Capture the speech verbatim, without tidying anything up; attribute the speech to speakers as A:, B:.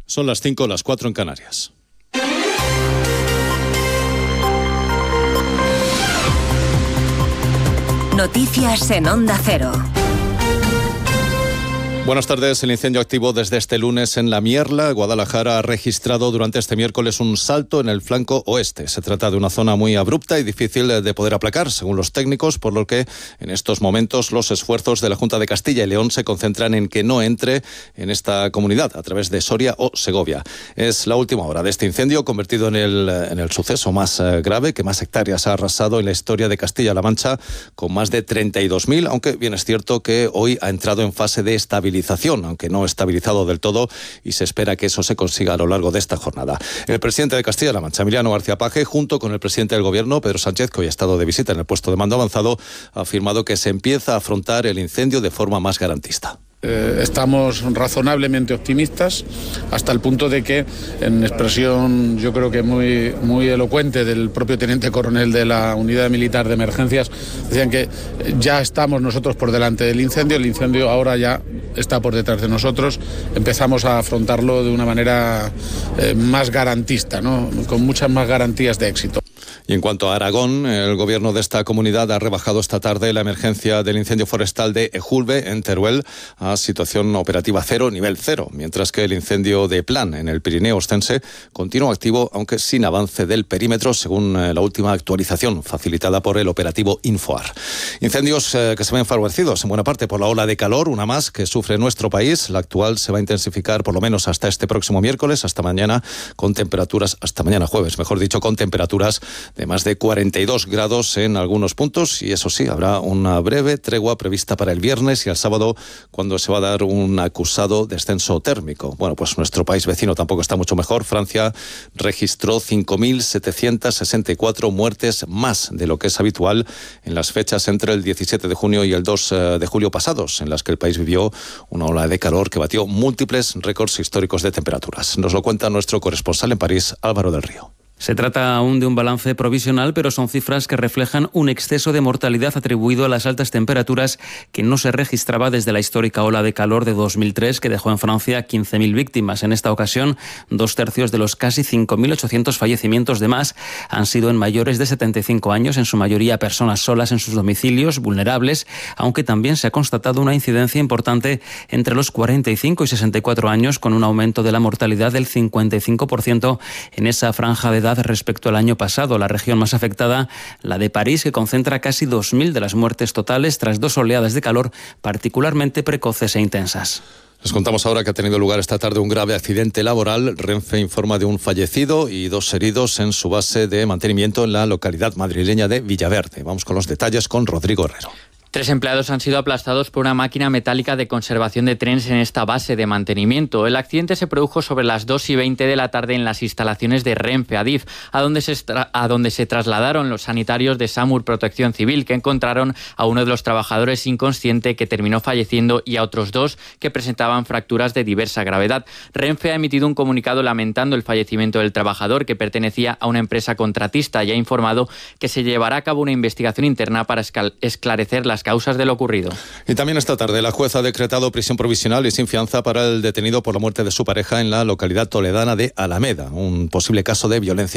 A: Son las cinco, las cuatro en Canarias.
B: Noticias en Onda Cero.
A: Buenas tardes. El incendio activo desde este lunes en La Mierla, Guadalajara, ha registrado durante este miércoles un salto en el flanco oeste. Se trata de una zona muy abrupta y difícil de poder aplacar, según los técnicos, por lo que en estos momentos los esfuerzos de la Junta de Castilla y León se concentran en que no entre en esta comunidad a través de Soria o Segovia. Es la última hora de este incendio, convertido en el, en el suceso más grave, que más hectáreas ha arrasado en la historia de Castilla-La Mancha, con más de treinta y dos mil, aunque bien es cierto que hoy ha entrado en fase de estabilización, aunque no estabilizado del todo, y se espera que eso se consiga a lo largo de esta jornada. El presidente de Castilla-La Mancha, Emiliano García Paje, junto con el presidente del Gobierno, Pedro Sánchez, que hoy ha estado de visita en el puesto de mando avanzado, ha afirmado que se empieza a afrontar el incendio de forma más garantista.
C: Eh, estamos razonablemente optimistas, hasta el punto de que, en expresión yo creo que muy, muy elocuente del propio teniente coronel de la Unidad Militar de Emergencias, decían que ya estamos nosotros por delante del incendio, el incendio ahora ya está por detrás de nosotros, empezamos a afrontarlo de una manera eh, más garantista, ¿no? Con muchas más garantías de éxito.
A: Y en cuanto a Aragón, el gobierno de esta comunidad ha rebajado esta tarde la emergencia del incendio forestal de Ejulbe, en Teruel, a situación operativa cero, nivel cero, mientras que el incendio de Plan, en el Pirineo Ostense, continúa activo, aunque sin avance del perímetro, según la última actualización facilitada por el operativo Infoar. Incendios eh, que se ven favorecidos en buena parte por la ola de calor, una más que sufre nuestro país. La actual se va a intensificar por lo menos hasta este próximo miércoles, hasta mañana, con temperaturas, hasta mañana jueves, mejor dicho, con temperaturas de más de cuarenta y dos grados en algunos puntos, y eso sí, habrá una breve tregua prevista para el viernes y el sábado, cuando se va a dar un acusado descenso térmico. Bueno, pues nuestro país vecino tampoco está mucho mejor. Francia registró cinco mil setecientas sesenta y cuatro muertes más de lo que es habitual en las fechas entre el diecisiete de junio y el dos de julio pasados, en las que el país vivió una ola de calor que batió múltiples récords históricos de temperaturas. Nos lo cuenta nuestro corresponsal en París, Álvaro del Río.
D: Se trata aún de un balance provisional, pero son cifras que reflejan un exceso de mortalidad atribuido a las altas temperaturas que no se registraba desde la histórica ola de calor de dos mil tres, que dejó en Francia quince mil víctimas. En esta ocasión, dos tercios de los casi cinco mil ochocientos fallecimientos de más han sido en mayores de setenta y cinco años, en su mayoría personas solas en sus domicilios, vulnerables, aunque también se ha constatado una incidencia importante entre los cuarenta y cinco y sesenta y cuatro años, con un aumento de la mortalidad del cincuenta y cinco por ciento en esa franja de edad respecto al año pasado. La región más afectada, la de París, que concentra casi dos mil de las muertes totales tras dos oleadas de calor particularmente precoces e intensas.
A: Les contamos ahora que ha tenido lugar esta tarde un grave accidente laboral. Renfe informa de un fallecido y dos heridos en su base de mantenimiento en la localidad madrileña de Villaverde. Vamos con los detalles con Rodrigo Herrero.
E: Tres empleados han sido aplastados por una máquina metálica de conservación de trenes en esta base de mantenimiento. El accidente se produjo sobre las dos y veinte de la tarde en las instalaciones de Renfe Adif, a donde se, a donde se trasladaron los sanitarios de SAMUR Protección Civil, que encontraron a uno de los trabajadores inconsciente, que terminó falleciendo, y a otros dos que presentaban fracturas de diversa gravedad. Renfe ha emitido un comunicado lamentando el fallecimiento del trabajador, que pertenecía a una empresa contratista, y ha informado que se llevará a cabo una investigación interna para esclarecer las causas de lo ocurrido.
A: Y también esta tarde la jueza ha decretado prisión provisional y sin fianza para el detenido por la muerte de su pareja en la localidad toledana de Alameda, un posible caso de violencia